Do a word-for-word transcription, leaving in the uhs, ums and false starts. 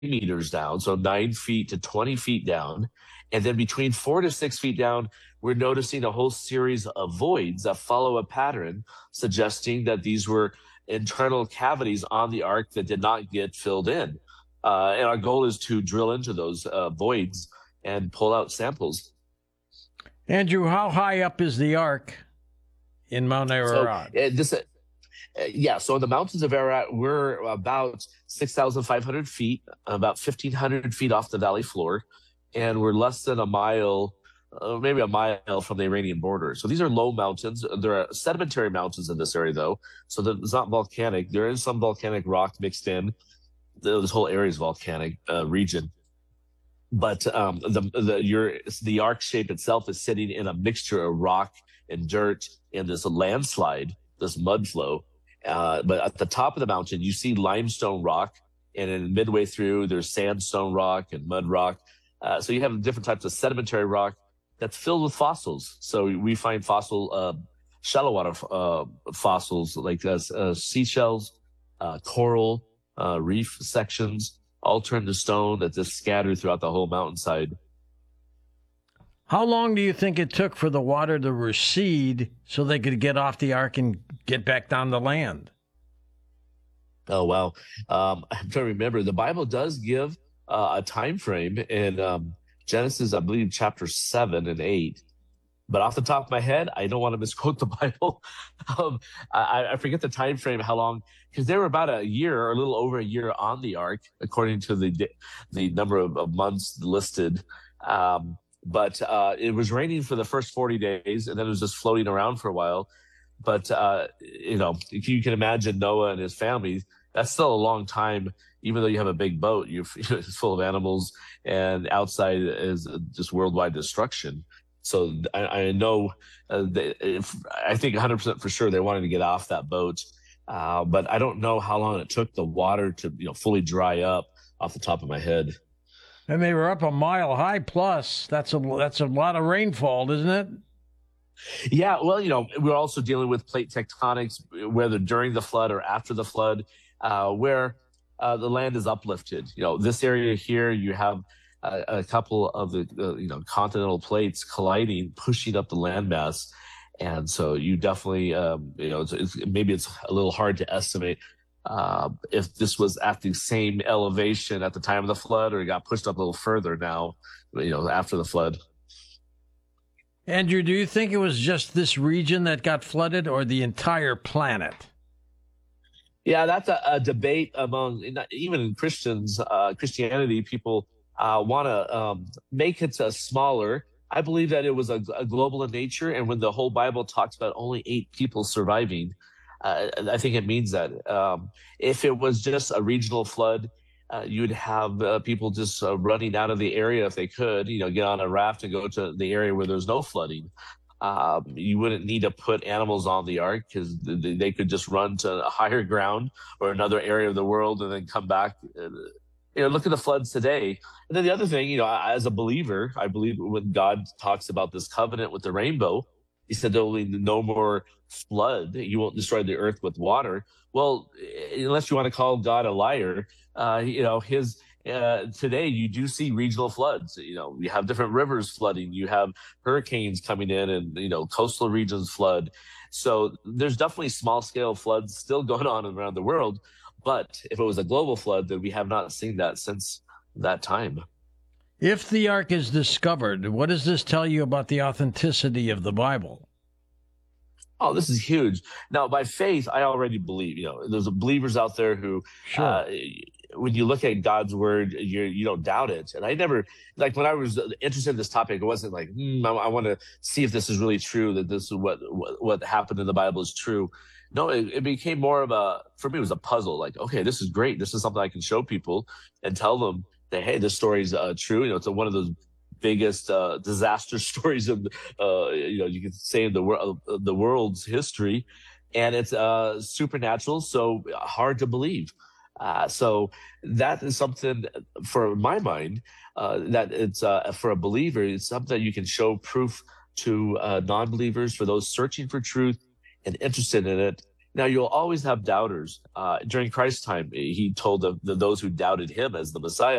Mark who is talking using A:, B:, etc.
A: meters down, so nine feet to twenty feet down. And then between four to six feet down, we're noticing a whole series of voids that follow a pattern, suggesting that these were internal cavities on the ark that did not get filled in. Uh, and our goal is to drill into those uh, voids and pull out samples.
B: Andrew, how high up is the ark in Mount Ararat?
A: So, uh, this, uh, yeah, so in the mountains of Ararat, we're about six thousand five hundred feet, about fifteen hundred feet off the valley floor, and we're less than a mile, uh, maybe a mile from the Iranian border. So these are low mountains. There are sedimentary mountains in this area, though, so that it's not volcanic. There is some volcanic rock mixed in. This whole area is volcanic uh, region. But um, the the your the arc shape itself is sitting in a mixture of rock and dirt and this landslide, this mud flow. Uh, but at the top of the mountain, you see limestone rock, and then midway through, there's sandstone rock and mud rock. Uh, so you have different types of sedimentary rock that's filled with fossils. So we find fossil uh, shallow water uh, fossils like uh, uh, seashells, uh, coral, uh, reef sections, all turned to stone that just scattered throughout the whole mountainside.
B: How long do you think it took for the water to recede so they could get off the ark and get back down the land?
A: Oh, wow. Um, I'm trying to remember. The Bible does give uh, a time frame in um, Genesis, I believe, chapter seven and eight. But off the top of my head, I don't want to misquote the Bible. um, I, I forget the time frame, how long, because they were about a year or a little over a year on the ark, according to the the number of, of months listed. Um, but uh, it was raining for the first forty days, and then it was just floating around for a while. But, uh, you know, if you can imagine Noah and his family, that's still a long time. Even though you have a big boat, you're, it's full of animals, and outside is just worldwide destruction. So I, I know, uh, they, if, I think one hundred percent for sure they wanted to get off that boat, uh, but I don't know how long it took the water to, you know, fully dry up off the top of my head.
B: And they were up a mile high plus. That's a that's a lot of rainfall, isn't it?
A: Yeah, well, you know, we're also dealing with plate tectonics, whether during the flood or after the flood, uh, where uh, the land is uplifted. You know, this area here, you have a, a couple of the, uh, you know, continental plates colliding, pushing up the landmass. And so you definitely, um, you know, it's, it's, maybe it's a little hard to estimate uh, if this was at the same elevation at the time of the flood, or it got pushed up a little further now, you know, after the flood.
B: Andrew, do you think it was just this region that got flooded, or the entire planet?
A: Yeah, that's a, a debate among even Christians, uh, Christianity. People uh, want to um, make it uh, smaller. I believe that it was a, a global in nature, and when the whole Bible talks about only eight people surviving, uh, I think it means that. Um, if it was just a regional flood, uh, you'd have uh, people just uh, running out of the area if they could, you know, get on a raft and go to the area where there's no flooding. Um, you wouldn't need to put animals on the ark because th- they could just run to a higher ground or another area of the world and then come back. Uh, you know, look at the floods today. And then the other thing, you know, as a believer, I believe when God talks about this covenant with the rainbow, he said there'll be no more flood. You won't destroy the earth with water. Well, unless you want to call God a liar, uh, you know, his uh, today you do see regional floods. You know, you have different rivers flooding. You have hurricanes coming in, and you know, coastal regions flood. So there's definitely small scale floods still going on around the world. But if it was a global flood, then we have not seen that since that time.
B: If the ark is discovered, what does this tell you about the authenticity of the Bible?
A: Oh, this is huge. Now, by faith, I already believe. You know, there's believers out there who,
B: Sure.
A: uh, when you look at God's word, you you don't doubt it. And I never, like when I was interested in this topic, it wasn't like, hmm, I, I want to see if this is really true, that this is what what, what happened in the Bible is true. No, it, it became more of a, for me, it was a puzzle. Like, okay, this is great. This is something I can show people and tell them that, hey, this story is uh, true. You know, it's a, one of those biggest uh, disaster stories of, uh, you know, you could say in the world, uh, the world's history, and it's uh, supernatural, so hard to believe. Uh, so that is something, for my mind, uh, that it's uh, for a believer, it's something that you can show proof to uh, non-believers, for those searching for truth and interested in it. Now, you'll always have doubters. Uh, during Christ's time, he told the, the, those who doubted him as the Messiah,